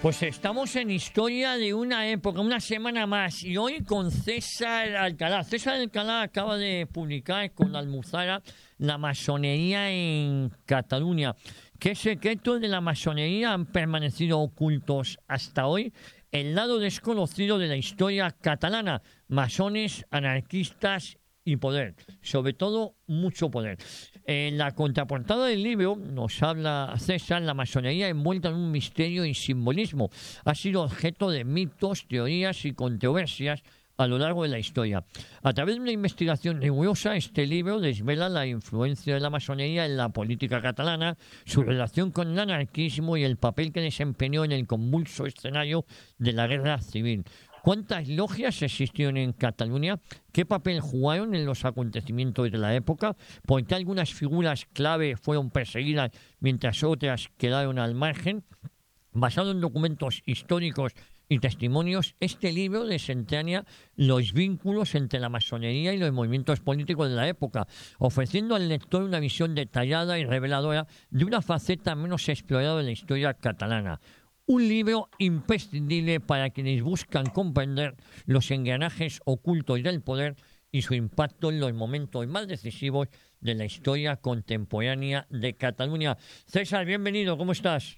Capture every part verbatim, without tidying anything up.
Pues estamos en historia de una época, una semana más, y hoy con César Alcalá. César Alcalá acaba de publicar con la Almuzara La masonería en Cataluña. ¿Qué secretos de la masonería han permanecido ocultos hasta hoy? El lado desconocido de la historia catalana, masones, anarquistas y poder, sobre todo mucho poder. En la contraportada del libro nos habla César, la masonería envuelta en un misterio y simbolismo. Ha sido objeto de mitos, teorías y controversias a lo largo de la historia. A través de una investigación rigurosa, este libro desvela la influencia de la masonería en la política catalana, su relación con el anarquismo y el papel que desempeñó en el convulso escenario de la guerra civil. ¿Cuántas logias existieron en Cataluña? ¿Qué papel jugaron en los acontecimientos de la época? ¿Por qué algunas figuras clave fueron perseguidas mientras otras quedaron al margen? Basado en documentos históricos y testimonios, este libro desentraña los vínculos entre la masonería y los movimientos políticos de la época, ofreciendo al lector una visión detallada y reveladora de una faceta menos explorada de la historia catalana. Un libro imprescindible para quienes buscan comprender los engranajes ocultos del poder y su impacto en los momentos más decisivos de la historia contemporánea de Cataluña. César, bienvenido, ¿cómo estás?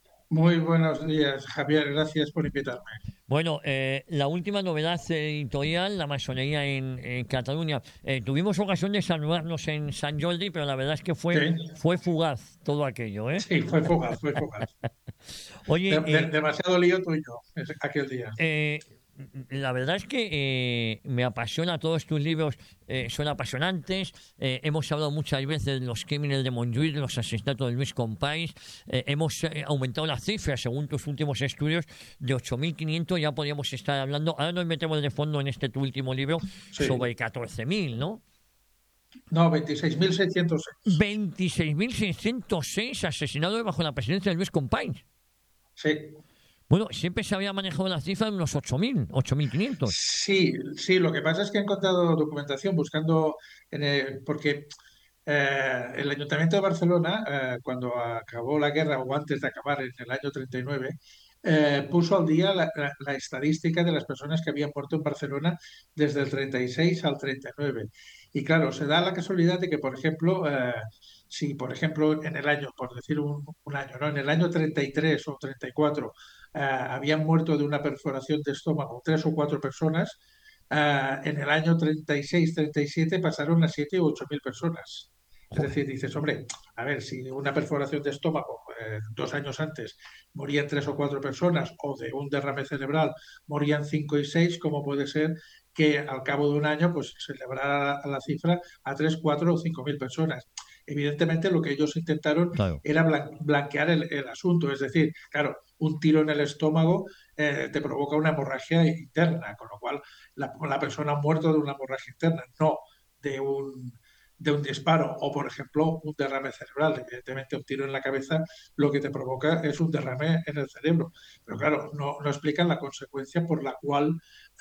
Muy buenos días, Javier. Gracias por invitarme. Bueno, eh, la última novedad editorial, la masonería en, en Cataluña. Eh, tuvimos ocasión de saludarnos en San Jordi, pero la verdad es que fue, Sí, fue fugaz todo aquello, ¿eh? sí, fue fugaz, fue fugaz. Oye, De- de- eh, demasiado lío tuyo ese- aquel día. Eh, la verdad es que eh, me apasiona, todos tus libros eh, son apasionantes. Eh, hemos hablado muchas veces de los crímenes de Montjuïc, los asesinatos de Luis Companys. Eh, hemos eh, aumentado la cifra, según tus últimos estudios, de ocho mil quinientos. Ya podríamos estar hablando, ahora nos metemos de fondo en este tu último libro, Sí. sobre catorce mil, ¿no? No, veintiséis mil seiscientos seis. veintiséis mil seiscientos seis asesinados bajo la presidencia de Luis Companys. Sí, Bueno, siempre se había manejado la cifra en unos ocho mil, ocho mil quinientos. sí, sí. Lo que pasa es que he encontrado documentación buscando, en el- porque eh, el Ayuntamiento de Barcelona, eh, cuando acabó la guerra o antes de acabar en el año treinta y nueve, eh, puso al día la, la- la estadística de las personas que habían muerto en Barcelona desde el treinta y seis al treinta y nueve. Y claro, se da la casualidad de que, por ejemplo, eh, si, por ejemplo, en el año, por decir un, un año, ¿no? En el año treinta y tres o treinta y cuatro eh, habían muerto de una perforación de estómago tres o cuatro personas, eh, en el año treinta y seis, treinta y siete pasaron a siete u ocho mil personas. Es Joder. decir, dices, hombre, a ver, si una perforación de estómago eh, dos años antes morían tres o cuatro personas o de un derrame cerebral morían cinco y seis, ¿cómo puede ser que al cabo de un año pues se elevara la cifra a tres, cuatro o cinco mil personas? Evidentemente lo que ellos intentaron Claro. era blan- blanquear el, el asunto, es decir, claro, un tiro en el estómago eh, te provoca una hemorragia interna, con lo cual la, la persona ha muerto de una hemorragia interna, no de un, de un disparo o, por ejemplo, un derrame cerebral. Evidentemente, un tiro en la cabeza lo que te provoca es un derrame en el cerebro. Pero claro, no, no explican la consecuencia por la cual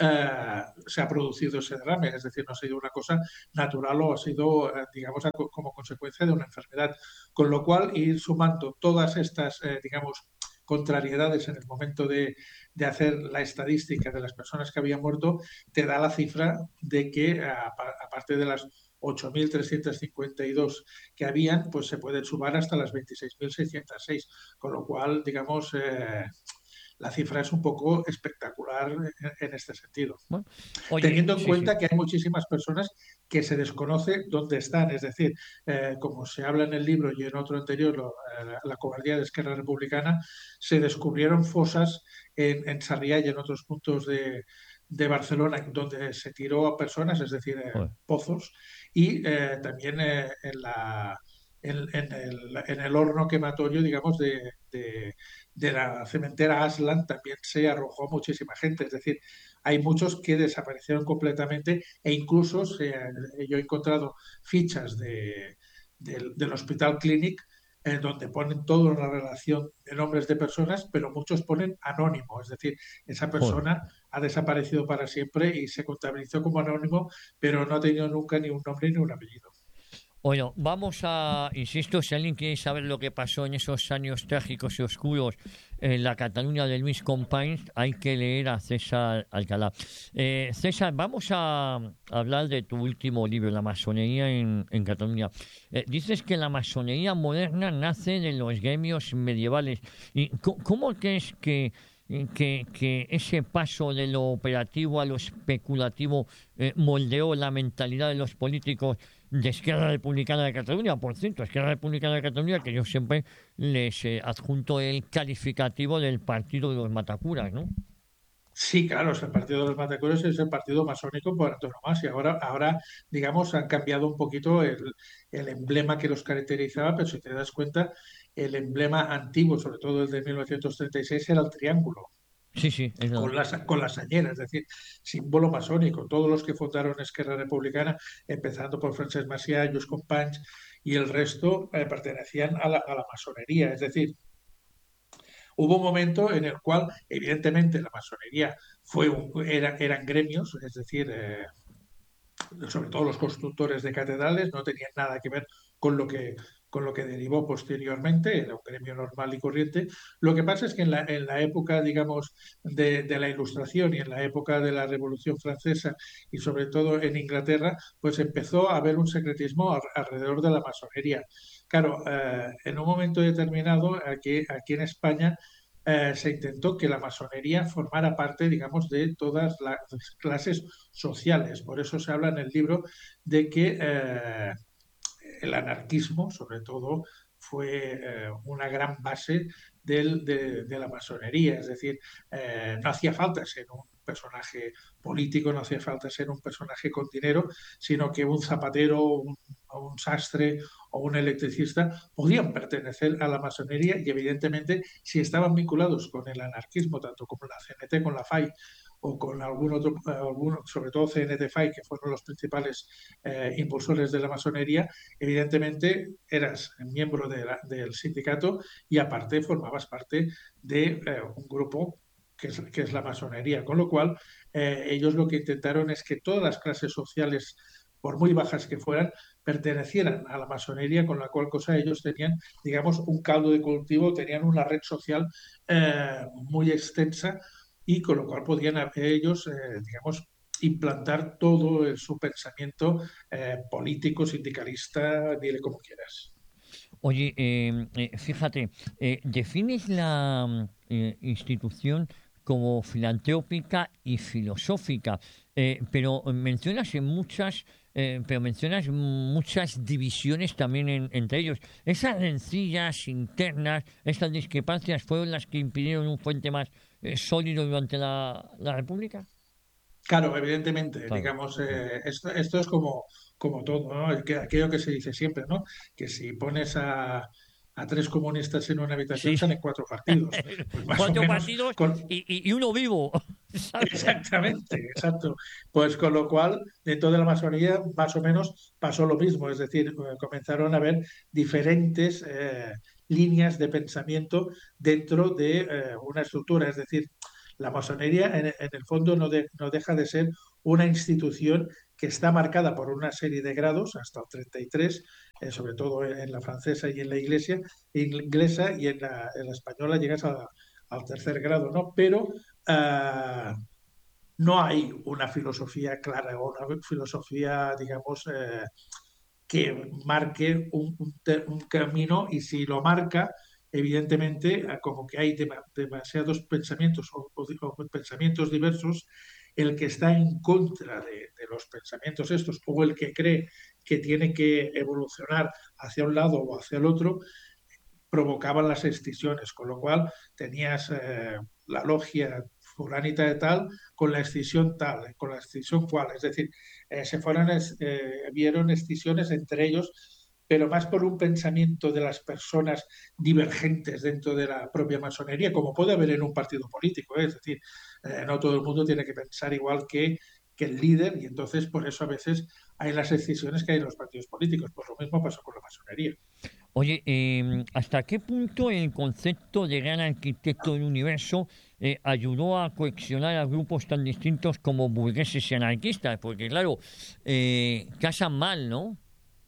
eh, se ha producido ese derrame. Es decir, no ha sido una cosa natural o ha sido, eh, digamos, a, como consecuencia de una enfermedad. Con lo cual, ir sumando todas estas, eh, digamos, contrariedades en el momento de, de, hacer la estadística de las personas que habían muerto, te da la cifra de que, aparte de las ocho mil trescientos cincuenta y dos que habían, pues se pueden sumar hasta las veintiséis mil seiscientos seis, con lo cual, digamos, eh, la cifra es un poco espectacular en, en este sentido. Bueno, oye, Teniendo en sí, sí. cuenta que hay muchísimas personas que se desconoce dónde están, es decir, eh, como se habla en el libro y en otro anterior, lo, eh, La cobardía de Esquerra Republicana, se descubrieron fosas en, en Sarriá y en otros puntos de, de Barcelona donde se tiró a personas, es decir, eh, Joder. pozos, y eh, también eh, en la en, en, el, en, el, horno quematorio, digamos, de, de, de, la cementera Aslan también se arrojó muchísima gente. Es decir, hay muchos que desaparecieron completamente e incluso se, yo he encontrado fichas de, de, del Hospital Clinic en donde ponen toda una relación de nombres de personas, pero muchos ponen anónimo, es decir, esa Joder. persona ha desaparecido para siempre y se contabilizó como anónimo, pero no ha tenido nunca ni un nombre ni un apellido. Bueno, vamos a, insisto, si alguien quiere saber lo que pasó en esos años trágicos y oscuros en la Cataluña de Luis Companys, hay que leer a César Alcalá. Eh, César, vamos a hablar de tu último libro, La masonería en, en Cataluña. Eh, dices que la masonería moderna nace de los gremios medievales. ¿Y co- cómo crees que, que, que ese paso de lo operativo a lo especulativo eh, moldeó la mentalidad de los políticos de Esquerra Republicana de Cataluña? Por cierto, Esquerra Republicana de Cataluña, que yo siempre les eh, adjunto el calificativo del partido de los matacuras, ¿no? Sí, claro, es el partido de los Matacoros es el partido masónico por antonomasia. Ahora, ahora, digamos, han cambiado un poquito el, el emblema que los caracterizaba, pero si te das cuenta, el emblema antiguo, sobre todo el de mil novecientos treinta y seis, era el triángulo, Sí, sí, es verdad. con las, con las añeras, es decir, símbolo masónico. Todos los que fundaron Esquerra Republicana, empezando por Francesc Macià, Lluís Companys y el resto, eh, pertenecían a la, a la masonería. Es decir, hubo un momento en el cual, evidentemente, la masonería fue un- era, eran gremios, es decir, eh, sobre todo los constructores de catedrales, no tenían nada que ver con lo que, con lo que derivó posteriormente, era un gremio normal y corriente. Lo que pasa es que en la, en la época, digamos, de, de la Ilustración y en la época de la Revolución Francesa y sobre todo en Inglaterra, pues empezó a haber un secretismo al- alrededor de la masonería. Claro, eh, en un momento determinado, aquí, aquí en España, eh, se intentó que la masonería formara parte, digamos, de todas las clases sociales. Por eso se habla en el libro de que eh, el anarquismo, sobre todo, fue eh, una gran base del- de, de la masonería. Es decir, eh, no hacía falta ser un personaje político, no hacía falta ser un personaje con dinero, sino que un zapatero, un, o un sastre o un electricista podían pertenecer a la masonería y evidentemente si estaban vinculados con el anarquismo, tanto como la C N T, con la F A I o con algún otro, algún, sobre todo C N T F A I, que fueron los principales eh, impulsores de la masonería, evidentemente eras miembro de la, del sindicato y aparte formabas parte de eh, un grupo que es, que es, la masonería, con lo cual eh, ellos lo que intentaron es que todas las clases sociales, por muy bajas que fueran, pertenecieran a la masonería, con la cual cosa ellos tenían, digamos, un caldo de cultivo, tenían una red social eh, muy extensa y con lo cual podían ellos, eh, digamos, implantar todo el, su pensamiento eh, político, sindicalista, dile como quieras. Oye, eh, eh, fíjate, eh, defines la mm, eh, institución como filantrópica y filosófica, eh, pero mencionas en muchas, eh, pero mencionas muchas divisiones también en- entre ellos. Esas rencillas internas, estas discrepancias fueron las que impidieron un puente más eh, sólido durante la, la República. Claro, evidentemente, Claro. digamos, eh, esto, esto es como, como todo, ¿no? Que- Aquello que se dice siempre, ¿no? Que si pones a, a tres comunistas en una habitación Sí, salen cuatro partidos. Pues más o cuatro menos partidos con, y, y- y uno vivo, ¿sabes? exactamente, exacto. Pues con lo cual, dentro de la masonería, más o menos pasó lo mismo, es decir, eh, comenzaron a haber diferentes eh, líneas de pensamiento dentro de eh, una estructura, es decir, la masonería en, en el fondo no, de- no deja de ser una institución que está marcada por una serie de grados, hasta el treinta y tres, eh, sobre todo en la francesa y en la iglesia, inglesa, y en la, en la española llegas a- al tercer grado, ¿no? Pero uh, no hay una filosofía clara o una filosofía, digamos, eh, que marque un, un, un, camino y si lo marca, evidentemente, como que hay dem demasiados pensamientos o, o, o, pensamientos diversos, el que está en contra de, de, los pensamientos estos o el que cree que tiene que evolucionar hacia un lado o hacia el otro, provocaban las excisiones, con lo cual tenías eh, la logia fulanita de tal con la excisión tal, con la excisión cual, es decir, eh, se fueron, eh, vieron excisiones entre ellos, pero más por un pensamiento de las personas divergentes dentro de la propia masonería, como puede haber en un partido político, ¿eh? Es decir, eh, no todo el mundo tiene que pensar igual que, que el líder y entonces por eso a veces hay las excisiones que hay en los partidos políticos. Pues lo mismo pasó con la masonería. Oye, eh, ¿hasta qué punto el concepto de gran arquitecto del universo eh, ayudó a coleccionar a grupos tan distintos como burgueses y anarquistas? Porque claro, eh, casan mal, ¿no?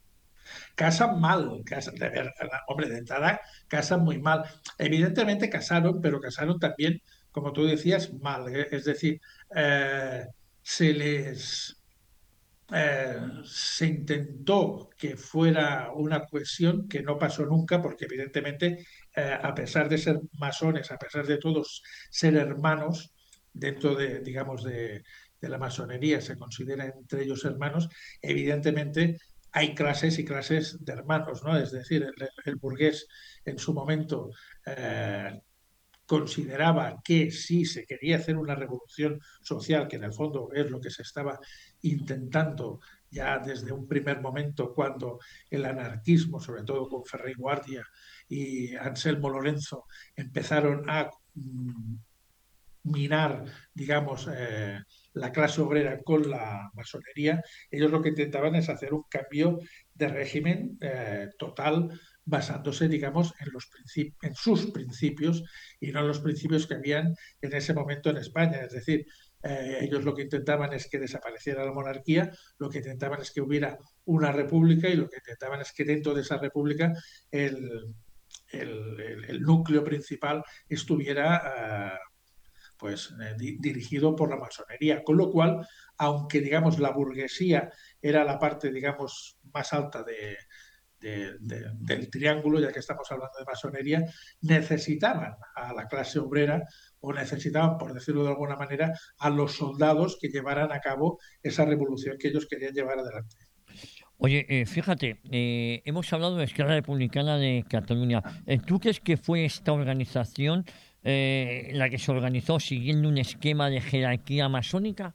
Casan mal, casan, de ver- hombre, de entrada casan muy mal. Evidentemente casaron, pero casaron también, como tú decías, mal. ¿Eh? Es decir, eh, se les eh, se intentó que fuera una cohesión que no pasó nunca, porque evidentemente, eh, a pesar de ser masones, a pesar de todos ser hermanos, dentro de, digamos, de, de la masonería se consideran entre ellos hermanos, evidentemente hay clases y clases de hermanos, ¿no? Es decir, el, el burgués en su momento eh, consideraba que si se quería hacer una revolución social, que en el fondo es lo que se estaba intentando ya desde un primer momento, cuando el anarquismo, sobre todo con Ferrer Guardia y Anselmo Lorenzo, empezaron a mm, minar, digamos, eh, la clase obrera con la masonería, ellos lo que intentaban es hacer un cambio de régimen eh, total basándose, digamos, en, los princip en sus principios y no en los principios que habían en ese momento en España. Es decir, eh, ellos lo que intentaban es que desapareciera la monarquía, lo que intentaban es que hubiera una república y lo que intentaban es que dentro de esa república el, el, el, el núcleo principal estuviera uh, pues eh, di dirigido por la masonería, con lo cual, aunque digamos la burguesía era la parte digamos más alta de, de, de, del triángulo, ya que estamos hablando de masonería, necesitaban a la clase obrera o necesitaban, por decirlo de alguna manera, a los soldados que llevaran a cabo esa revolución que ellos querían llevar adelante. Oye, eh, fíjate, eh, hemos hablado de Esquerra Republicana de Cataluña. Eh, ¿Tú crees que fue esta organización eh, la que se organizó siguiendo un esquema de jerarquía masónica?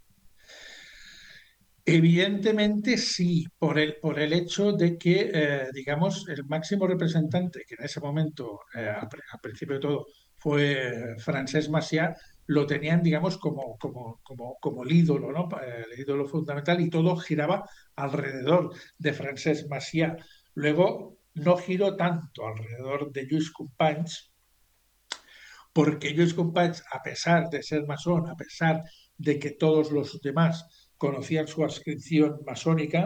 Evidentemente sí, por el, por el hecho de que, eh, digamos, el máximo representante, que en ese momento, eh, al, al, principio de todo, fue Francesc Macià, lo tenían, digamos, como, como, como, como el ídolo, ¿no? El ídolo fundamental, y todo giraba alrededor de Francesc Macià. Luego, no giró tanto alrededor de Lluís Companys, porque Lluís Companys, a pesar de ser masón, a pesar de que todos los demás conocían su adscripción masónica,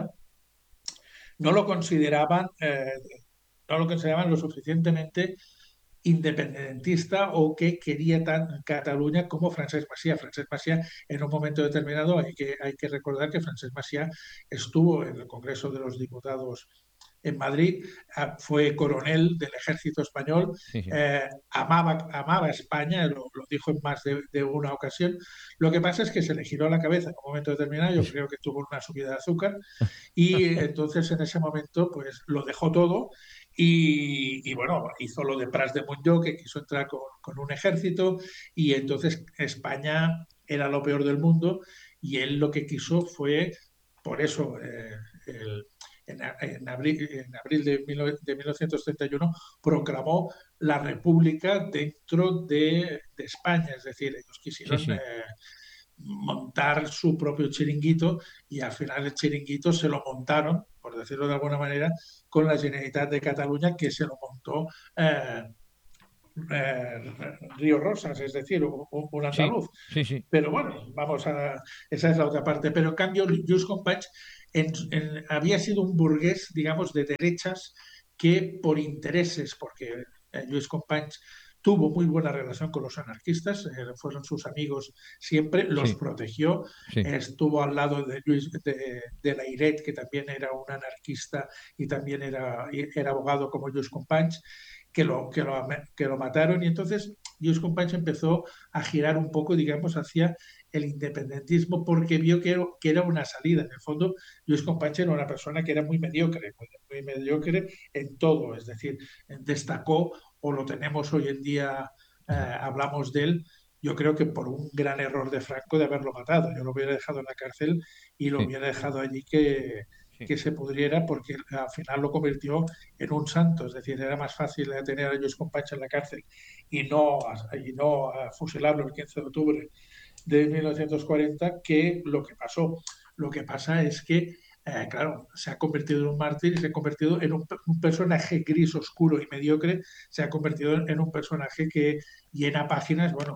no lo consideraban, eh, no lo consideraban lo suficientemente independentista o que quería tan Cataluña como Francesc Macià. Francesc Macià, en un momento determinado, hay que, hay que recordar que Francesc Macià estuvo en el Congreso de los Diputados en Madrid, fue coronel del ejército español, Sí, sí. eh, amaba, amaba España, lo, lo, dijo en más de, de, una ocasión. Lo que pasa es que se le giró la cabeza en un momento determinado, yo creo que tuvo una subida de azúcar, y entonces en ese momento pues lo dejó todo y, y bueno, hizo lo de Pras de Montllor, que quiso entrar con, con un ejército, y entonces España era lo peor del mundo y él lo que quiso fue, por eso, eh, el, en, en, abril, en abril de, mil, de mil novecientos treinta y uno proclamó la República dentro de, de España, es decir, ellos Sí, quisieron sí. eh, montar su propio chiringuito y al final el chiringuito se lo montaron, por decirlo de alguna manera, con la Generalitat de Cataluña, que se lo montó eh, eh, Río Rosas, es decir, un, un Sí, andaluz. sí, sí. Pero bueno, vamos a. Esa es la otra parte. Pero en cambio, Lluís Companys en, en, había sido un burgués, digamos, de derechas que por intereses, porque eh, Lluís Companys tuvo muy buena relación con los anarquistas, eh, fueron sus amigos siempre, los Sí, protegió, sí. eh, estuvo al lado de Luis de, de Layret, que también era un anarquista y también era, era abogado como Lluís Companys, que lo, que, lo, que lo mataron, y entonces Lluís Companys empezó a girar un poco, digamos, hacia el independentismo porque vio que era, que era una salida. En el fondo, Lluís Companys era una persona que era muy mediocre, muy, muy mediocre en todo, es decir, destacó, o lo tenemos hoy en día, eh, hablamos de él, yo creo que por un gran error de Franco de haberlo matado. Yo lo hubiera dejado en la cárcel y lo Sí, hubiera dejado allí que, sí. que se pudriera, porque al final lo convirtió en un santo. Es decir, era más fácil tener a Lluís Companys en la cárcel y no, y no a fusilarlo el quince de octubre de mil novecientos cuarenta que lo que pasó. Lo que pasa es que, eh, claro, se ha convertido en un mártir y se ha convertido en un, un, personaje gris, oscuro y mediocre, se ha convertido en un personaje que llena páginas, bueno,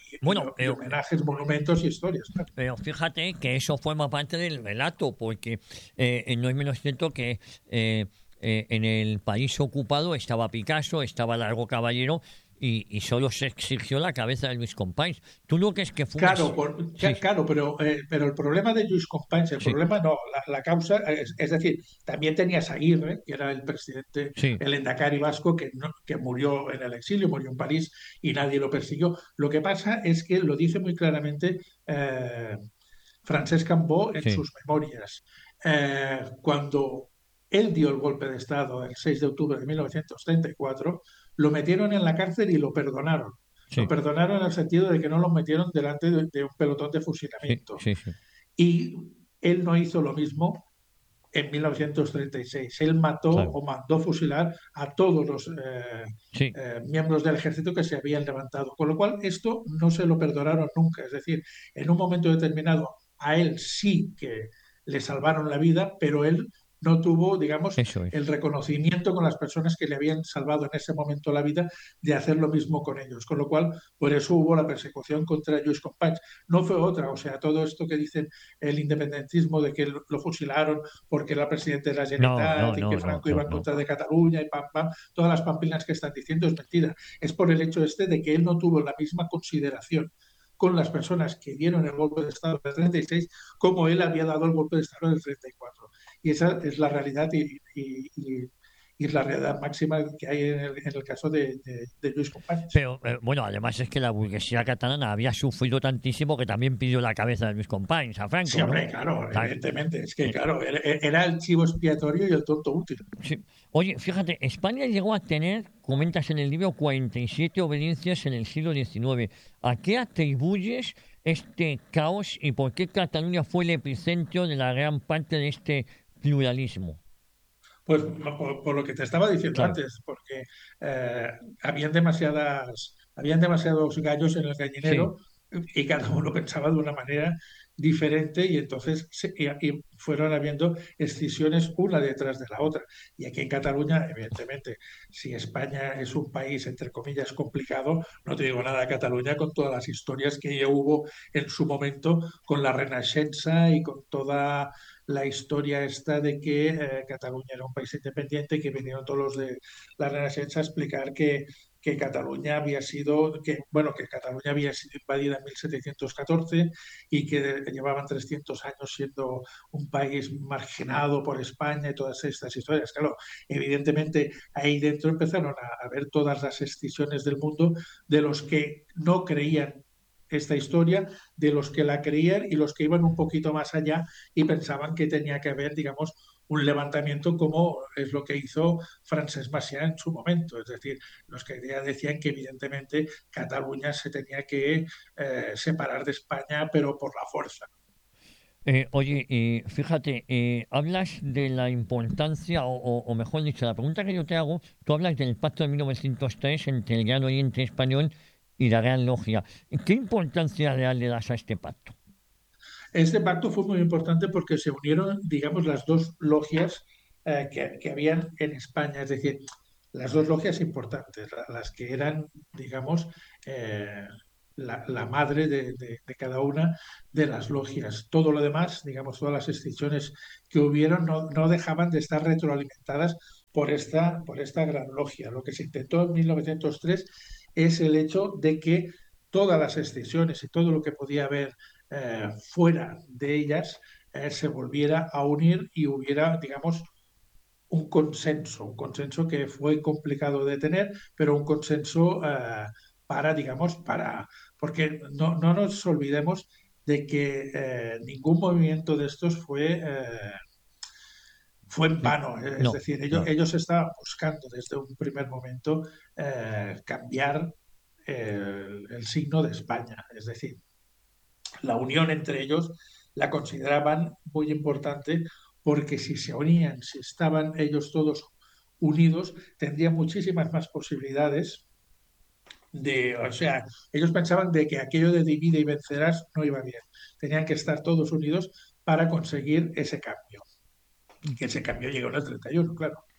y, Bueno, y pero, homenajes, monumentos y historias. Claro. pero fíjate que eso forma parte del relato, porque eh, eh, no es menos cierto que eh, eh, en el país ocupado estaba Picasso, estaba Largo Caballero y, y solo se exigió la cabeza de Luis Companys. ¿Tú no crees que fue una... Claro, por- Sí, ca- claro, pero, eh, pero el problema de Lluís Companys, el sí, problema no, la, la causa, es, es decir, también tenías a Aguirre, que era el presidente, sí, el endacari vasco, que, no- que murió en el exilio, murió en París y nadie lo persiguió. Lo que pasa es que lo dice muy claramente eh, Francesc Cambó en sí, sus memorias. Eh, cuando él dio el golpe de Estado el seis de octubre de mil novecientos treinta y cuatro, lo metieron en la cárcel y lo perdonaron. Lo sí, perdonaron en el sentido de que no lo metieron delante de, de un pelotón de sí, fusilamiento. sí, sí, Y él no hizo lo mismo en mil novecientos treinta y seis. Él mató claro, o mandó fusilar a todos los eh, sí, eh, miembros del ejército que se habían levantado. Con lo cual, esto no se lo perdonaron nunca. Es decir, en un momento determinado, a él sí que le salvaron la vida, pero él no tuvo, digamos, eso es. el reconocimiento con las personas que le habían salvado en ese momento la vida de hacer lo mismo con ellos. Con lo cual, por eso hubo la persecución contra Lluís Companys. No fue otra, o sea, todo esto que dicen el independentismo de que lo, lo fusilaron porque era presidente de la No, no, Generalitat y que no, no, Franco no, iba en no. contra de Cataluña y pam, pam, todas las pamplinas que están diciendo es mentira. Es por el hecho este de que él no tuvo la misma consideración con las personas que dieron el golpe de Estado del treinta y seis como él había dado el golpe de Estado del treinta y cuatro. Y esa es la realidad y, y, y, y es la realidad máxima que hay en el, en el caso de, de, de Lluís Companys. Pero eh, bueno, además es que la burguesía catalana había sufrido tantísimo que también pidió la cabeza de Luis Companys a Sí, Franco, ¿no? hombre, claro, Claro. evidentemente. Es que, Eh, claro, era el chivo expiatorio y el tonto útil. sí. Oye, fíjate, España llegó a tener, comentas en el libro, cuarenta y siete obediencias en el siglo diecinueve. ¿A qué atribuyes este caos y por qué Cataluña fue el epicentro de la gran parte de este pluralismo? Pues por, por lo que te estaba diciendo Claro, antes, porque eh, habían demasiadas, habían demasiados gallos en el sí, gallinero y cada uno pensaba de una manera diferente y entonces se- y, y fueron habiendo escisiones una detrás de la otra. Y aquí en Cataluña, evidentemente, si España es un país, entre comillas, complicado, no te digo nada de Cataluña con todas las historias que ya hubo en su momento con la Renascença y con toda la historia esta de que eh, Cataluña era un país independiente, que vinieron todos los de la Renascença a explicar que, que Cataluña había sido, que, bueno, que Cataluña había sido invadida en mil setecientos catorce y que llevaban trescientos años siendo un país marginado por España y todas estas historias. Claro, evidentemente ahí dentro empezaron a, a ver todas las escisiones del mundo de los que no creían esta historia, de los que la creían y los que iban un poquito más allá y pensaban que tenía que haber, digamos, un levantamiento como es lo que hizo Francesc Macià en su momento. Es decir, los que ya decían que evidentemente Cataluña se tenía que eh, separar de España, pero por la fuerza. Eh, oye, eh, fíjate, eh, hablas de la importancia, o, o- o mejor dicho, la pregunta que yo te hago, tú hablas del pacto de mil novecientos tres entre el Gran Oriente Español y la Gran Logia. ¿Qué importancia real le das a este pacto? Este pacto fue muy importante porque se unieron, digamos, las dos logias eh, que, que habían en España, es decir, las dos logias importantes, la- las que eran, digamos, eh, la, la madre de, de- de cada una de las logias. Todo lo demás, digamos, todas las extinciones que hubieron no, no dejaban de estar retroalimentadas por esta, por esta gran logia. Lo que se intentó en mil novecientos tres es el hecho de que todas las extinciones y todo lo que podía haber eh, fuera de ellas eh, se volviera a unir y hubiera, digamos, un consenso, un consenso que fue complicado de tener, pero un consenso eh, para, digamos, para, porque no, no nos olvidemos de que eh, ningún movimiento de estos fue, eh, fue en Sí. vano. Es No, decir, ellos, claro. ellos estaban buscando desde un primer momento eh, cambiar el, el signo de España. Es decir, la unión entre ellos la consideraban muy importante porque si se unían, si estaban ellos todos unidos, tendrían muchísimas más posibilidades de, o sea, ellos pensaban de que aquello de divide y vencerás no iba bien. Tenían que estar todos unidos para conseguir ese cambio. Y que ese cambio llegó en el treinta y uno, claro.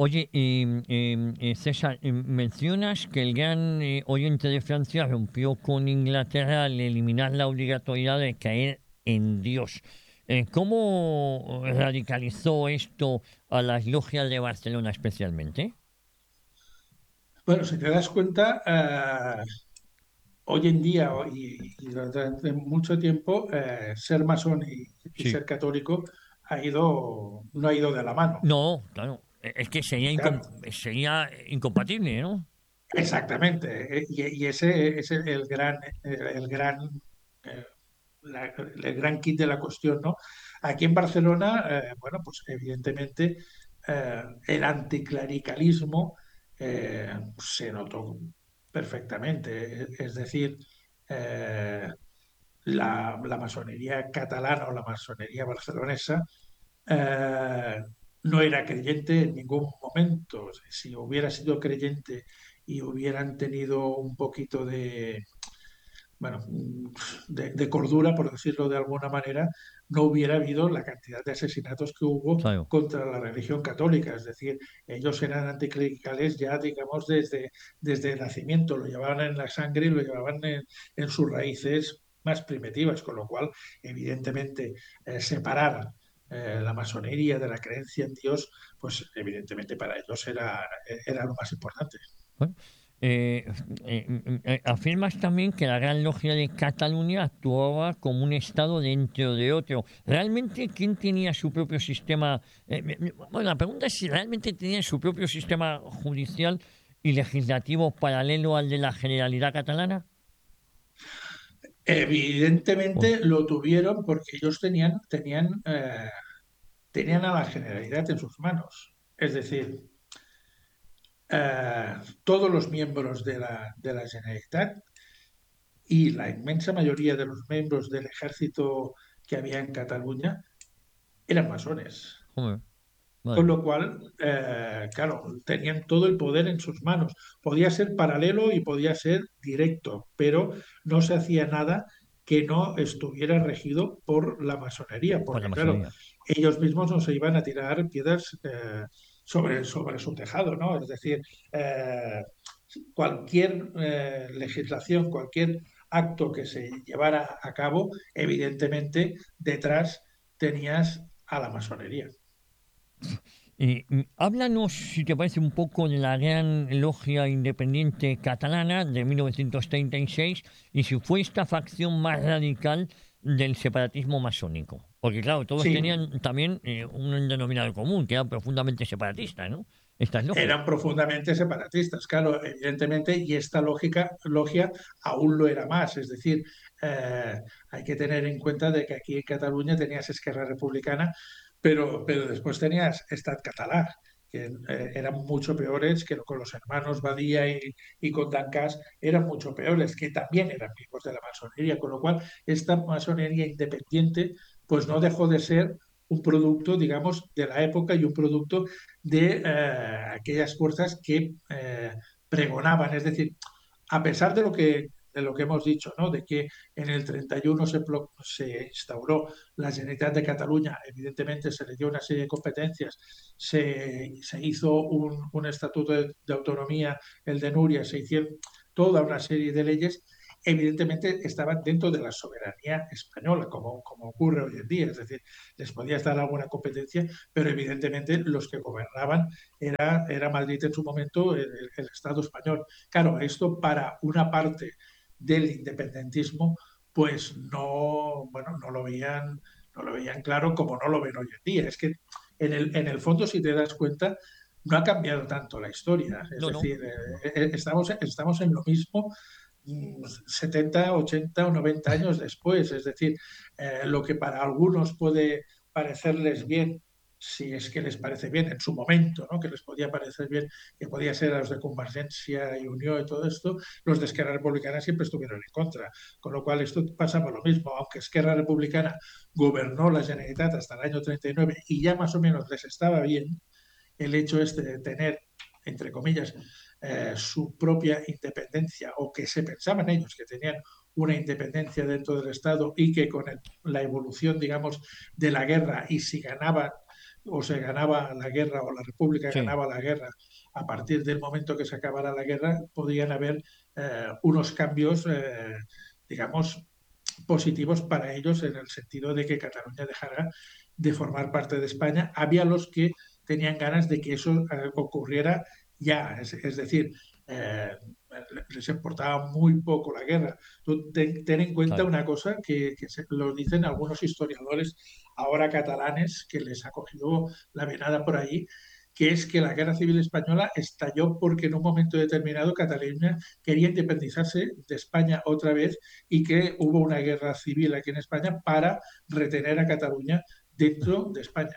Oye, y, em, eh, César, em, mencionas que el gran eh, Oriente de Francia rompió con Inglaterra al eliminar la obligatoriedad de caer en Dios. Eh, ¿Cómo radicalizó esto a las logias de Barcelona especialmente? Bueno, si te das cuenta, eh, hoy en día y, y durante mucho tiempo, eh, ser masón y, y Sí. ser católico ha ido, no ha ido de la mano. No, claro, e- es que sería, incom- Claro, sería incompatible, ¿no? exactamente. eh, Y, y ese es el, el gran, el, el gran, eh, la- el gran kit de la cuestión, ¿no? Aquí en Barcelona, eh, bueno, pues evidentemente eh, el anticlericalismo eh, se notó perfectamente. Es es decir, eh, la, la masonería catalana o la masonería barcelonesa eh, no era creyente en ningún momento. Si hubiera sido creyente y hubieran tenido un poquito de, bueno, de, de cordura, por decirlo de alguna manera, no hubiera habido la cantidad de asesinatos que hubo Claro. contra la religión católica. Es decir, ellos eran anticlericales ya, digamos, desde, desde el nacimiento, lo llevaban en la sangre y lo llevaban en, en sus raíces más primitivas, con lo cual, evidentemente, eh, separar eh, la masonería de la creencia en Dios, pues evidentemente para ellos era, era lo más importante. Bueno, eh, eh, mm, eh, afirmas también que la Gran Logia de Cataluña actuaba como un Estado dentro de otro. ¿Realmente quién tenía su propio sistema? Eh, me- me- bueno, la pregunta es si realmente tenía su propio sistema judicial y legislativo paralelo al de la Generalidad Catalana. Oh, Evidentemente lo tuvieron porque ellos tenían, tenían, eh, tenían a la Generalidad en sus manos. Es decir, eh, todos los miembros de la, de la Generalitat y la inmensa mayoría de los miembros del ejército que había en Cataluña eran masones. joder, Con madre. lo cual, eh, claro, tenían todo el poder en sus manos. Podía ser paralelo y podía ser directo, pero no se hacía nada que no estuviera regido por la masonería, Por la porque claro, masonería. ellos mismos no se iban a tirar piedras eh, sobre, sobre su tejado, ¿no? Es decir, eh, cualquier eh, legislación, cualquier acto que se llevara a cabo, evidentemente detrás tenías a la masonería. Eh, mm, háblanos, si te parece, un poco de la Gran Logia Independiente Catalana de mil novecientos treinta y seis y si fue esta facción más radical del separatismo masónico. Porque claro, todos Sí, tenían también eh, un denominador común, que era profundamente separatista, ¿no? Estas logias. eran profundamente separatistas, claro, evidentemente, y esta lógica, logia aún lo era más. Es decir, eh, hay que tener en cuenta de que aquí en Cataluña tenías Esquerra Republicana, pero, pero después tenías Estat Català, que eh, eran mucho peores, que con los hermanos Badía y, y con Dancas eran mucho peores, que también eran miembros de la masonería, con lo cual esta masonería independiente pues no dejó de ser un producto, digamos, de la época y un producto de eh, aquellas fuerzas que eh, pregonaban. Es decir, a pesar de lo que, de lo que hemos dicho, ¿no? De que en el treinta y uno se, se instauró la Generalitat de Cataluña, evidentemente se le dio una serie de competencias, se, se hizo un, un estatuto de, de, autonomía, el de Núria, se hicieron toda una serie de leyes, evidentemente estaban dentro de la soberanía española, como, como ocurre hoy en día. Es decir, les podía dar alguna competencia, pero evidentemente los que gobernaban era, era Madrid en su momento, el, el Estado español. Claro, esto para una parte del independentismo, pues no, bueno, no lo veían, no lo veían claro como no lo ven hoy en día. Es que en el, en el fondo, si te das cuenta, no ha cambiado tanto la historia. Es No, no. decir, eh, estamos, estamos en lo mismo setenta, ochenta o noventa años después. Es decir, eh, lo que para algunos puede parecerles bien, si es que les parece bien en su momento, ¿no? Que les podía parecer bien, que podía ser a los de Convergencia y Unión y todo esto, los de Esquerra Republicana siempre estuvieron en contra. Con lo cual esto pasaba lo mismo, aunque Esquerra Republicana gobernó la Generalitat hasta el año treinta y nueve y ya más o menos les estaba bien, el hecho este de tener, entre comillas, eh, su propia independencia, o que se pensaban ellos que tenían una independencia dentro del Estado y que con el, la evolución, digamos, de la guerra y si ganaban o se ganaba la guerra o la República Sí, ganaba la guerra, a partir del momento que se acabara la guerra podían haber eh, unos cambios, eh, digamos, positivos para ellos en el sentido de que Cataluña dejara de formar parte de España. Había los que tenían ganas de que eso eh, ocurriera ya, es, es decir, eh, les importaba muy poco la guerra. Tú ten, ten en cuenta claro. una cosa que, que se, lo dicen algunos historiadores ahora catalanes, que les ha cogido la venada por ahí, que es que la guerra civil española estalló porque en un momento determinado Cataluña quería independizarse de España otra vez y que hubo una guerra civil aquí en España para retener a Cataluña dentro de España.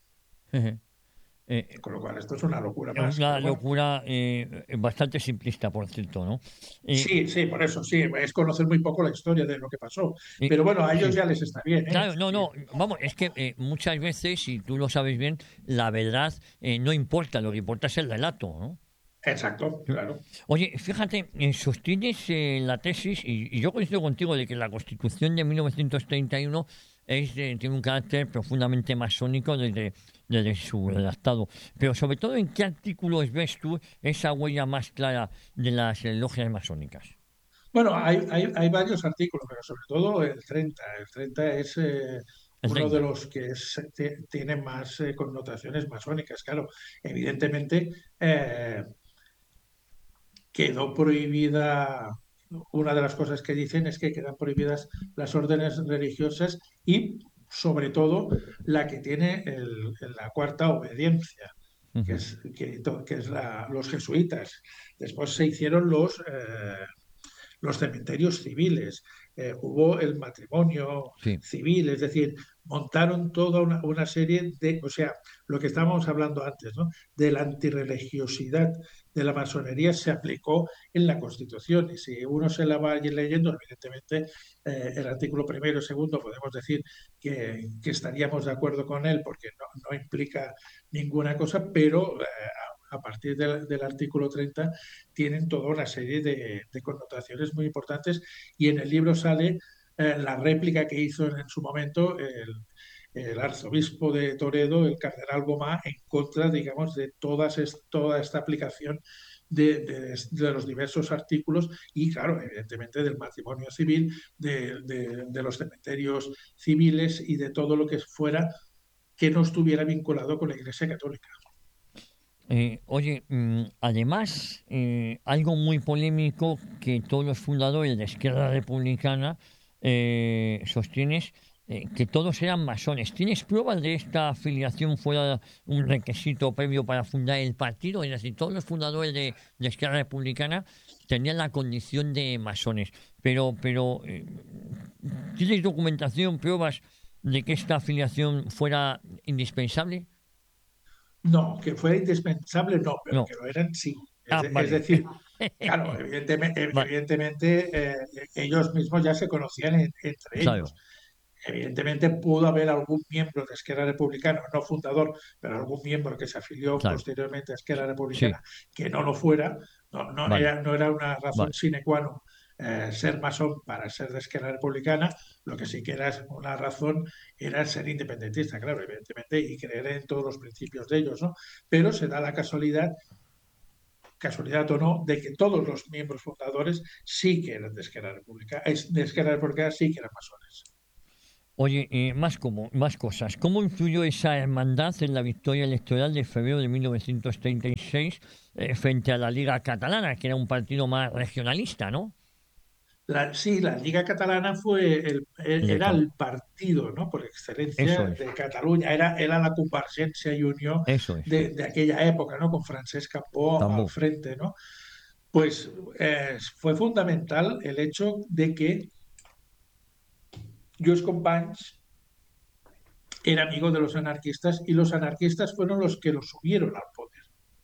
Eh, Con lo cual, esto es una locura es más. una Pero bueno, locura eh, bastante simplista, por cierto, ¿no? Eh, sí, sí, por eso sí, es conocer muy poco la historia de lo que pasó. eh, Pero bueno, a ellos sí. ya les está bien, ¿eh? Claro, no, Sí, no, vamos, es que eh, muchas veces, y tú lo sabes bien, la verdad eh, no importa, lo que importa es el relato, ¿no? exacto, claro. Oye, fíjate, eh, sostienes eh, la tesis, y, y yo coincido contigo, de que la Constitución de mil novecientos treinta y uno es, eh, tiene un carácter profundamente masónico desde, desde su redactado. Pero sobre todo, ¿en qué artículos ves tú esa huella más clara de las eh, logias masónicas? Bueno, hay, hay, hay varios artículos, pero sobre todo el treinta. El treinta es eh, El uno de treinta. los que es- te- tiene más eh, connotaciones masónicas. Claro, evidentemente eh, quedó prohibida, una de las cosas que dicen es que quedan prohibidas las órdenes religiosas y sobre todo la que tiene el- la cuarta obediencia, que Ujú. es, que, to- que es la- los jesuitas. Después se hicieron los, eh, los cementerios civiles, eh, hubo el matrimonio Sí, civil, es decir, montaron toda una, una, serie de, o sea, lo que estábamos hablando antes, ¿no? De la antirreligiosidad de la masonería se aplicó en la Constitución y si uno se la va a ir leyendo, evidentemente eh, el artículo primero y segundo podemos decir que, que, estaríamos de acuerdo con él porque no, no implica ninguna cosa, pero eh, a partir del, del, artículo treinta tienen toda una serie de, de, connotaciones muy importantes y en el libro sale eh, la réplica que hizo en, en su momento el, el, arzobispo de Toledo, el cardenal Gomá, en contra, digamos, de todas es, toda esta aplicación de, de, de, los diversos artículos y, claro, evidentemente del matrimonio civil, de, de, de los cementerios civiles y de todo lo que fuera que no estuviera vinculado con la Iglesia Católica. Eh, oye, mm, además, eh, algo muy polémico que todos los fundadores de Izquierda Republicana eh, sostienes eh, que todos eran masones. ¿Tienes pruebas de esta afiliación fuera un requisito previo para fundar el partido? Es decir, todos los fundadores de, de Izquierda Republicana tenían la condición de masones. Pero, pero eh, ¿tienes documentación, pruebas de que esta afiliación fuera indispensable? No, que fuera indispensable, no, pero No. que lo eran, sí. Es, Ah, de, es vale. decir, claro, evidentemente, Va- evidentemente eh, ellos mismos ya se conocían en, entre ellos. claro, Evidentemente pudo haber algún miembro de Esquerra Republicana, no fundador, pero algún miembro que se afilió claro. posteriormente a Esquerra Sí, Republicana que no lo fuera, no, no, vale, era, no era una razón vale. sine qua non eh, ser masón para ser de Esquerra Republicana, lo que sí que era una razón era ser independentista, claro, evidentemente, y creer en todos los principios de ellos, ¿no? Pero se da la casualidad casualidad o no, de que todos los miembros fundadores sí que eran de Esquerra Republicana, de Esquerra Republicana sí que eran masones. Oye, eh, más, como, más cosas. ¿Cómo influyó esa hermandad en la victoria electoral de febrero de mil novecientos treinta y seis eh, frente a la Liga Catalana, que era un partido más regionalista, ¿no? La, sí, la Liga Catalana fue el, El de era Cal- el partido, ¿no? Por Eso excelencia es, de Cataluña, era, era la Convergencia y Unión eso es. de, de aquella época, ¿no? Con Francesc Cambó al Tambor. frente, ¿no? Pues eh, fue fundamental el hecho de que Lluís Companys era amigo de los anarquistas y los anarquistas fueron los que lo subieron al poder.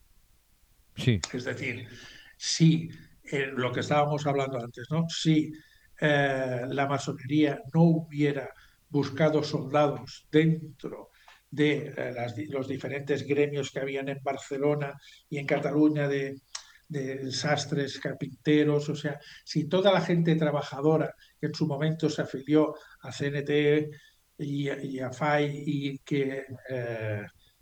Sí, Es decir, si eh, lo que estábamos hablando antes, ¿no? Si eh, la masonería no hubiera buscado soldados dentro de eh, las, los diferentes gremios que habían en Barcelona y en Cataluña de, de sastres, carpinteros, o sea, si toda la gente trabajadora que en su momento se afilió a C N T y, y a F A I y que eh,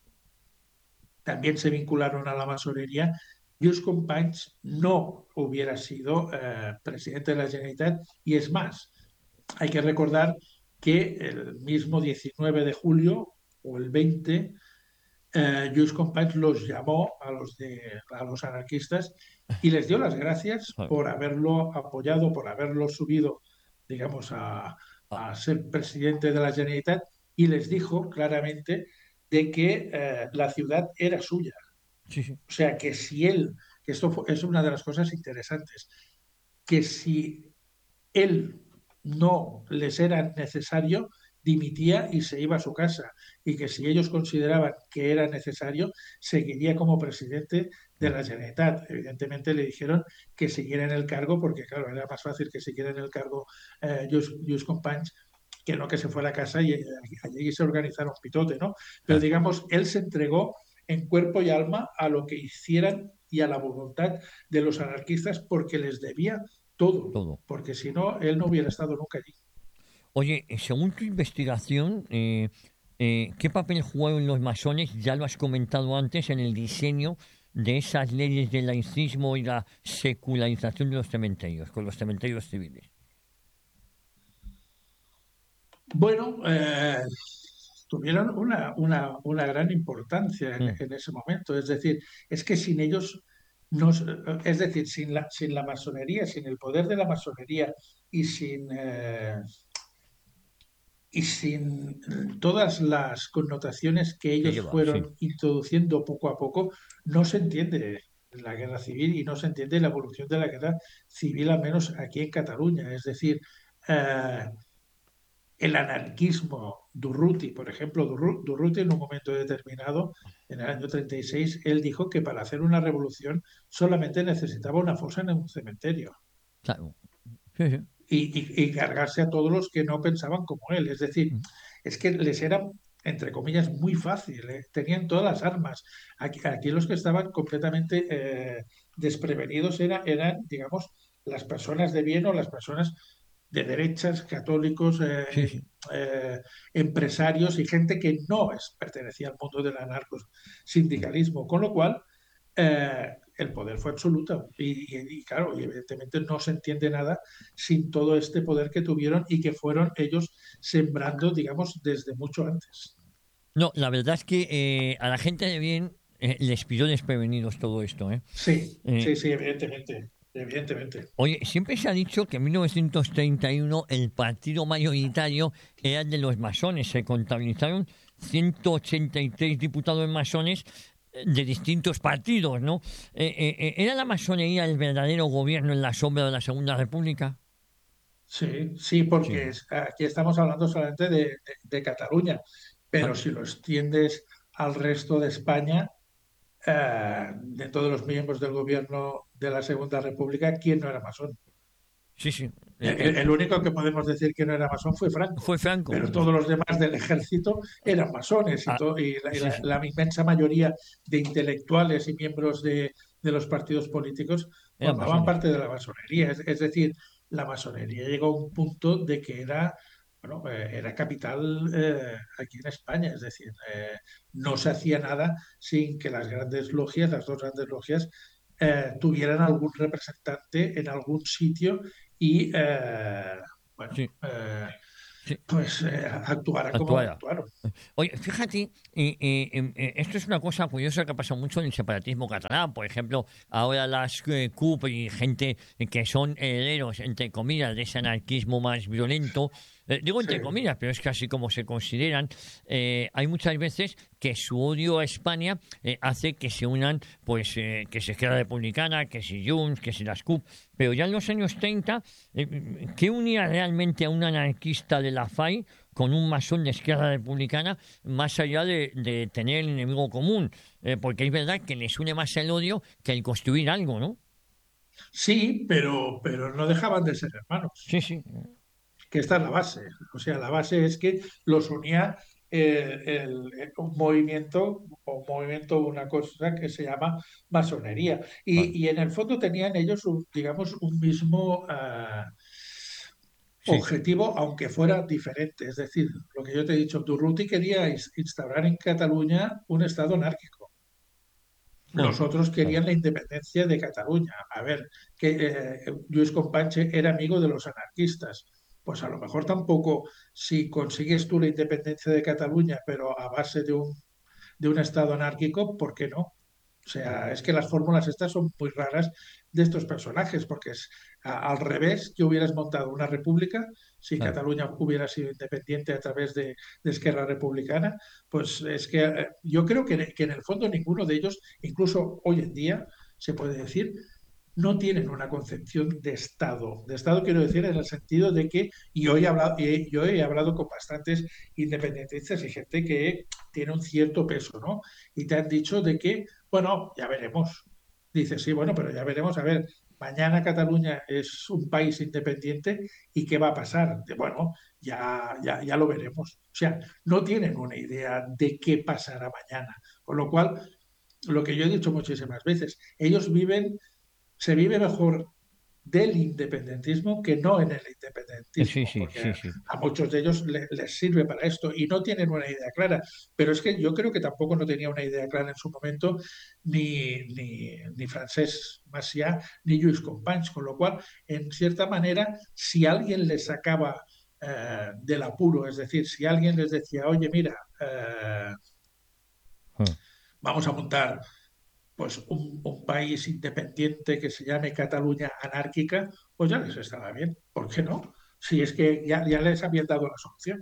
también se vincularon a la masonería, Lluís Companys no hubiera sido eh, presidente de la Generalitat. Y es más, hay que recordar que el mismo diecinueve de julio o el veinte, eh, Lluís Companys los llamó a los, de, a los anarquistas y les dio las gracias Joder. por haberlo apoyado, por haberlo subido, digamos, a, Ah, a ser presidente de la Generalitat, y les dijo claramente de que eh, la ciudad era suya. sí, sí. O sea, que si él, que esto fue- es una de las cosas interesantes, que si él no les era necesario, dimitía y se iba a su casa, y que si ellos consideraban que era necesario, seguiría como presidente de Ah, la Generalitat. Evidentemente le dijeron que siguiera en el cargo, porque claro, era más fácil que siguiera en el cargo eh, Lluís, Lluís Companys, que no que se fuera a casa y eh, allí se organizara un pitote, ¿no? Pero claro, digamos, él se entregó en cuerpo y alma a lo que hicieran y a la voluntad de los anarquistas, porque les debía todo, todo. porque si no, él no hubiera estado nunca allí. Oye, eh, según tu investigación, eh, eh, ¿qué papel jugaron los masones? Ya lo has comentado antes en el diseño de esas leyes del laicismo y la secularización de los cementerios, con los cementerios civiles. Bueno, eh, tuvieron una, una, una gran importancia en, Mm, en ese momento. Es decir, es que sin ellos, no, es decir, sin la, sin la masonería, sin el poder de la masonería y sin, eh, y sin todas las connotaciones que que ellos lleva, sí. fueron introduciendo poco a poco, no se entiende la guerra civil y no se entiende la evolución de la guerra civil, al menos aquí en Cataluña. Es decir, eh, el anarquismo, Durruti, por ejemplo, Durru- Durruti en un momento determinado, en el año treinta y seis, él dijo que para hacer una revolución solamente necesitaba una fosa en un cementerio Claro. Sí, sí. y, y- y cargarse a todos los que no pensaban como él. Es decir, Mm, es que les era, entre comillas, muy fácil, ¿eh? Tenían todas las armas. Aquí, aquí los que estaban completamente eh, desprevenidos era- eran, digamos, las personas de bien o las personas de derechas, católicos, eh, sí, sí. eh, empresarios y gente que no es, pertenecía al mundo del Mm. anarcosindicalismo. Con lo cual, eh, el poder fue absoluto. Y, y- y claro, y evidentemente no se entiende nada sin todo este poder que tuvieron y que fueron ellos sembrando, digamos, desde mucho antes. No, la verdad es que eh, a la gente de bien eh, les pilló desprevenidos todo esto, ¿eh? Sí, Eh, sí, sí, evidentemente, evidentemente. Oye, siempre se ha dicho que en mil novecientos treinta y uno el partido mayoritario era el de los masones. Se contabilizaron ciento ochenta y tres diputados masones eh, de distintos partidos, ¿no? Eh, eh, eh, ¿Era la masonería el verdadero gobierno en la sombra de la Segunda República? Sí, sí, Sí, porque ¿no? es- aquí estamos hablando solamente de, de- de Cataluña, pero Claro. si lo extiendes al resto de España, eh, de todos los miembros del gobierno de la Segunda República, ¿quién no era masón? Sí, sí. Eh, eh, El, el único que podemos decir que no era masón fue Franco, fue Franco. pero todos los demás del ejército eran masones, y, Ah, to- y la, y sí, la- sí. la inmensa mayoría de intelectuales y miembros de, de los partidos políticos Eran formaban masones. parte de la masonería. Es, es decir, la masonería llegó a un punto de que era, bueno, eh, era capital eh, aquí en España. Es decir, eh, no se hacía nada sin que las grandes logias, las dos grandes logias, eh, tuvieran algún representante en algún sitio y, eh, bueno, Sí, eh, sí. pues eh, actuaran como Actuara. actuaron. Oye, fíjate, eh, eh, em, eh, esto es una cosa curiosa que ha pasado mucho en el separatismo catalán. Por ejemplo, ahora las eh, C U P y gente que son herederos, entre comillas, de ese anarquismo más violento, eh, digo Sí, entre comillas, pero es que así como se consideran, eh, hay muchas veces que su odio a España eh, hace que se unan, pues, eh, que se Izquierda Republicana, que si Junts, que si las C U P. Pero ya en los años treinta, eh, ¿qué unía realmente a un anarquista de la F A I con un masón de Izquierda Republicana, más allá de, de tener el enemigo común? Eh, porque es verdad que les une más el odio que el construir algo, ¿no? sí, pero, pero no dejaban de ser hermanos, Sí, sí. que esta es la base. O sea, la base es que los unía eh, el- el- un movimiento, o movimiento, una cosa que se llama masonería. Vale. Y, y en el fondo tenían ellos, un, digamos, un mismo ah, Sí, objetivo, aunque fuera diferente. Es decir, lo que yo te he dicho, Durruti quería ins- instaurar en Cataluña un Estado anárquico. Oh, Los otros claro. querían la independencia de Cataluña. A ver, que eh, Lluís Companys era amigo de los anarquistas. Pues a lo mejor tampoco, si consigues tú la independencia de Cataluña, pero a base de un, de un Estado anárquico, ¿por qué no? O sea, es que las fórmulas estas son muy raras de estos personajes, porque es a- al revés que hubieras montado una república, si Claro. Cataluña hubiera sido independiente a través de, de Esquerra Republicana, pues es que eh, yo creo que, que en el fondo ninguno de ellos, incluso hoy en día, se puede decir, no tienen una concepción de Estado. De Estado quiero decir en el sentido de que yo he hablado, he- yo he hablado con bastantes independentistas y gente que tiene un cierto peso, ¿no? Y te han dicho de que, bueno, ya veremos. Dices, sí, bueno, pero ya veremos. A ver, mañana Cataluña es un país independiente y ¿qué va a pasar? De, bueno, ya, ya, ya lo veremos. O sea, no tienen una idea de qué pasará mañana. Con lo cual, lo que yo he dicho muchísimas veces, ellos viven se vive mejor del independentismo que no en el Eh, Sí, independentismo, sí, porque sí, sí. a muchos de ellos le- les sirve para esto y no tienen una idea clara. Pero es que yo creo que tampoco no tenía una idea clara en su momento ni, ni, ni Francesc Macià ni Lluís Companys, con lo cual, en cierta manera, si alguien les sacaba eh, del apuro, es decir, si alguien les decía, oye, mira, eh, Mm. vamos a montar pues un, un país independiente que se llame Cataluña anárquica, pues ya les estaba bien. ¿Por qué no? Si es que ya, ya les habían dado la solución.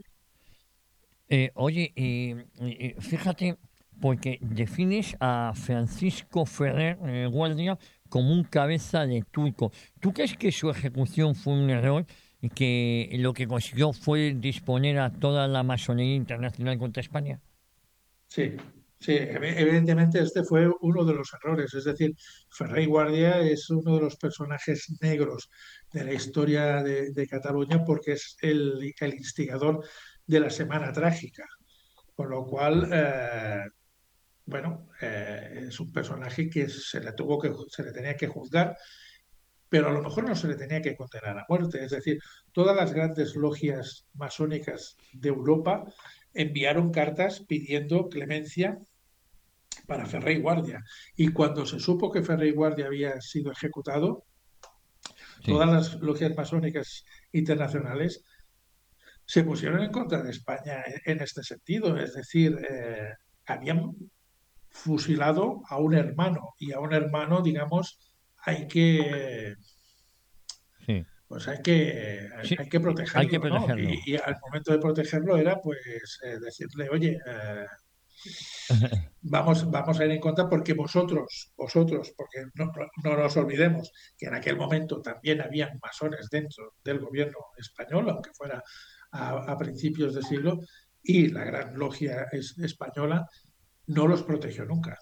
Eh, oye, y, y- y fíjate, porque defines a Francisco Ferrer eh, Guardia como un cabeza de turco. ¿Tú crees que su ejecución fue un error y que lo que consiguió fue disponer a toda la masonería internacional contra España? Sí, sí, ev- evidentemente este fue uno de los errores. Es decir, Ferrer Guardia es uno de los personajes negros de la historia de, de Cataluña porque es el, el instigador de la Semana Trágica. Con lo cual, eh, bueno, eh, es un personaje que se le tuvo que, se le tenía que juzgar, pero a lo mejor no se le tenía que condenar a muerte. Es decir, todas las grandes logias masónicas de Europa enviaron cartas pidiendo clemencia para Ferrer y Guardia. Y cuando se supo que Ferrer y Guardia había sido ejecutado, Sí, todas las logias masónicas internacionales se pusieron en contra de España en, en este sentido. Es decir, eh, habían fusilado a un hermano y a un hermano, digamos, hay que sí, pues hay que, sí, hay que hay que protegerlo, ¿no? protegerlo. Y, y al momento de protegerlo era pues eh, decirle, oye, eh, vamos, vamos a ir en contra porque vosotros, vosotros, porque no, no, no nos olvidemos que en aquel momento también habían masones dentro del gobierno español, aunque fuera a, a principios de siglo, y la gran logia es, española no los protegió nunca.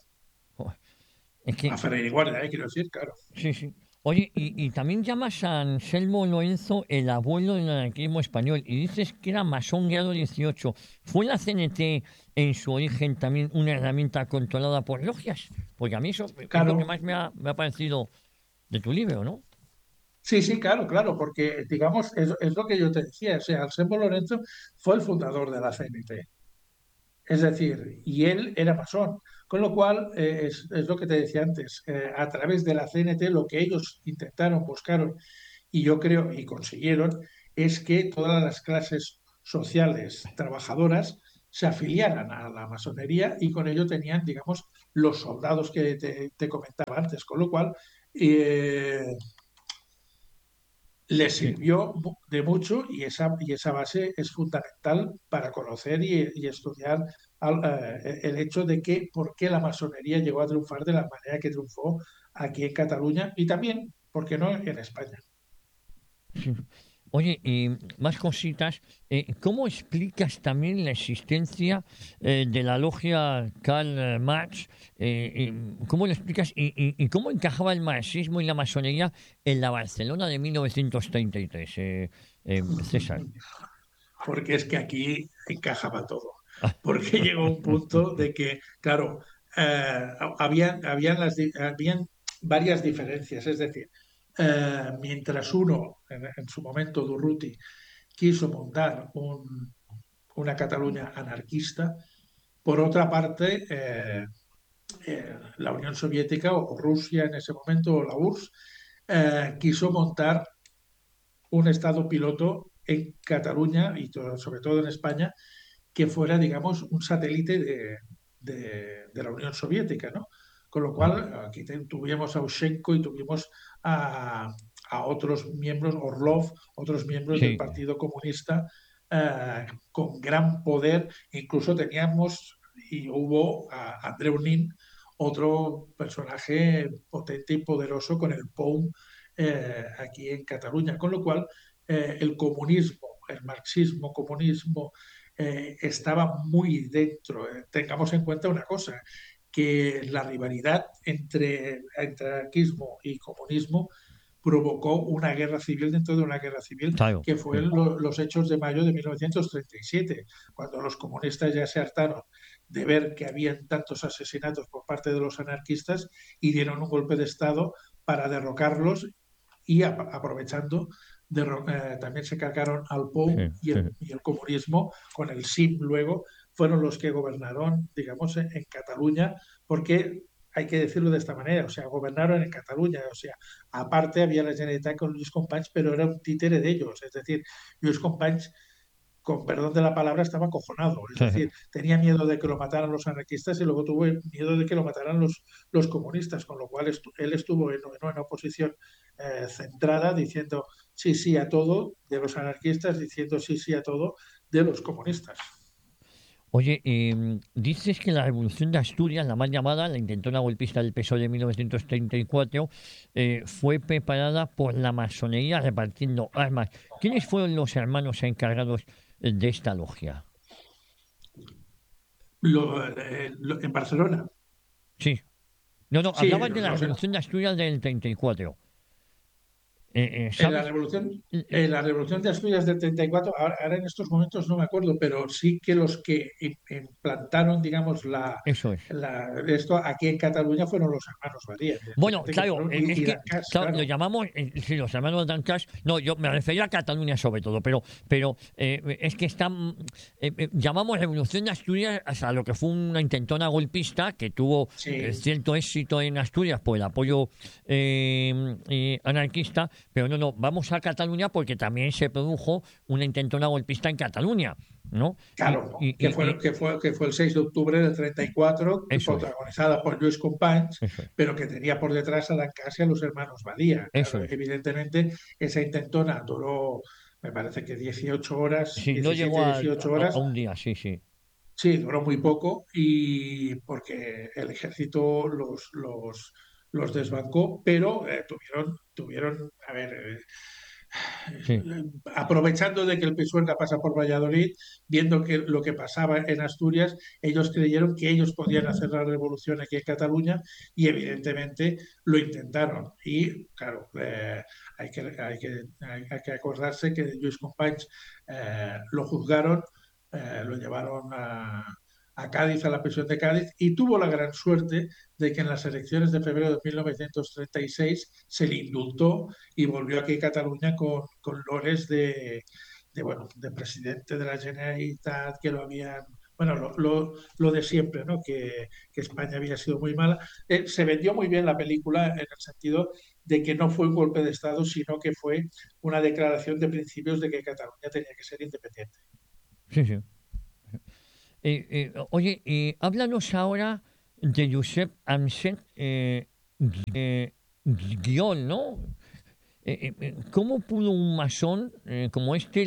Es A que Ferrer y Guardia, eh, quiero decir, claro. sí, sí. Oye, y, y también llamas a Anselmo Lorenzo el abuelo del anarquismo español y dices que era masón grado dieciocho. ¿Fue la C N T en su origen también una herramienta controlada por logias? Porque a mí eso es lo que Claro, más me ha, me ha parecido de tu libro, ¿no? sí, sí, claro, claro, porque digamos, es, es lo que yo te decía, o sea, Anselmo Lorenzo fue el fundador de la C N T, es decir, y él era masón, con lo cual, eh, es, es lo que te decía antes, eh, a través de la C N T lo que ellos intentaron, buscaron, y yo creo, y consiguieron, es que todas las clases sociales trabajadoras se afiliaran a la masonería y con ello tenían, digamos, los soldados que te, te comentaba antes, con lo cual... eh, le Sí. sirvió de mucho y esa, y esa base es fundamental para conocer y, y estudiar al, eh, el hecho de que por qué la masonería llegó a triunfar de la manera que triunfó aquí en Cataluña y también, ¿por qué no?, en España. Sí. Oye, y más cositas. eh, ¿cómo explicas también la existencia eh, de la logia Karl Marx? Eh, y ¿cómo lo explicas? Y, y- y cómo encajaba el marxismo y la masonería en la Barcelona de mil novecientos treinta y tres, eh, eh, César? Porque es que aquí encajaba todo. Porque llegó un punto de que, claro, eh, habían, habían, las, di- habían varias diferencias. Es decir, eh, mientras uno, en, en su momento Durruti, quiso montar un, una Cataluña anarquista. Por otra parte, eh, eh, la Unión Soviética o Rusia en ese momento, o la U R S S, eh, quiso montar un Estado piloto en Cataluña y todo, sobre todo en España, que fuera, digamos, un satélite de, de, de la Unión Soviética, ¿no? Con lo cual, aquí tuvimos a Ushenko y tuvimos a, a otros miembros, Orlov, otros miembros del Sí, Partido Comunista, eh, con gran poder. Incluso teníamos y hubo a Andreu Nin, otro personaje potente y poderoso con el P O U M eh, aquí en Cataluña. Con lo cual, eh, el comunismo, el marxismo, comunismo, eh, estaba muy dentro. Eh, tengamos en cuenta una cosa, que la rivalidad entre, entre anarquismo y comunismo provocó una guerra civil dentro de una guerra civil, claro. que Sí. fue lo, los hechos de mayo de mil novecientos treinta y siete, cuando los comunistas ya se hartaron de ver que habían tantos asesinatos por parte de los anarquistas y dieron un golpe de Estado para derrocarlos y a, aprovechando de, eh, también se cargaron al P O U M Sí, y sí. el, y el comunismo con el S I M luego fueron los que gobernaron, digamos, en, en Cataluña, porque hay que decirlo de esta manera, o sea, gobernaron en Cataluña, o sea, aparte había la Generalitat con Lluís Companys, pero era un títere de ellos, es decir, Lluís Companys, con perdón de la palabra, estaba acojonado. Es decir, tenía miedo de que lo mataran los anarquistas y luego tuvo miedo de que lo mataran los, los comunistas, con lo cual estu él estuvo en, en una oposición eh, centrada diciendo sí, sí a todo de los anarquistas, diciendo sí, sí a todo de los comunistas. Oye, eh, dices que la revolución de Asturias, la mal llamada, la intentona golpista del P S O E de mil novecientos treinta y cuatro, eh, fue preparada por la masonería repartiendo armas. ¿Quiénes fueron los hermanos encargados eh, de esta logia? Lo, eh, lo, en Barcelona, Sí. No, no, sí, hablaban de la los, revolución de Asturias del treinta y cuatro. Eh, eh, en la ¿sabes? revolución, Eh, eh, en la revolución de Asturias del treinta y cuatro, ahora, ahora en estos momentos no me acuerdo, pero sí que los que implantaron, digamos, la, Eso es. la, esto aquí en Cataluña fueron los hermanos Badía, Bueno, evidentemente, que claro, fueron, eh, es y, y que Dancas, claro, lo claro. llamamos, eh, sí, los hermanos Dancas, no, yo me refería a Cataluña sobre todo, pero, pero eh, es que están, eh, eh, llamamos Revolución de Asturias a lo que fue una intentona golpista que tuvo eh, Sí, cierto éxito en Asturias por el apoyo eh, eh, anarquista, pero no, no, vamos a Cataluña porque también se produjo una intentona golpista en Cataluña, ¿no? Y, claro, y, que y, fue, y que, fue, que fue el seis de octubre del treinta y cuatro, eso es, protagonizada por Luis Companys, eso es, pero que tenía por detrás a Dancas y a los hermanos Badía. Claro, eso es. evidentemente, esa intentona duró, me parece que dieciocho horas, Sí, no diecisiete, llegó a, dieciocho a, a horas. un día, sí, sí. Sí, duró muy poco y porque el ejército los, los, los desbancó, pero eh, tuvieron, tuvieron, a ver, eh, Sí, aprovechando de que el Pisuerga pasa por Valladolid, viendo que lo que pasaba en Asturias, ellos creyeron que ellos podían hacer la revolución aquí en Cataluña y evidentemente lo intentaron. Y claro, eh, hay, que, hay, que, hay, hay, que acordarse que Lluís Companys eh, lo juzgaron, eh, lo llevaron a, a Cádiz, a la prisión de Cádiz, y tuvo la gran suerte de que en las elecciones de febrero de mil novecientos treinta y seis se le indultó y volvió aquí a Cataluña con, con lores de, de, bueno, de presidente de la Generalitat, que lo habían, bueno, lo, lo, lo de siempre, ¿no? Que, que, España había sido muy mala. Eh, se vendió muy bien la película en el sentido de que no fue un golpe de Estado, sino que fue una declaración de principios de que Cataluña tenía que ser independiente. sí, sí. Eh, eh, oye, eh, háblanos ahora de Josep Anset eh, eh, Guión, ¿no? Eh, eh, ¿Cómo pudo un masón eh, como este